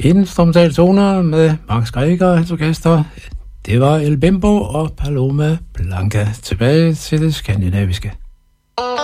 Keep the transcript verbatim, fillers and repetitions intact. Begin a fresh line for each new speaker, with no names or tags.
Instrumentaltoner med Max Greger og hans orkester. Det var El Bembo og Paloma Blanca. Tilbage til det skandinaviske.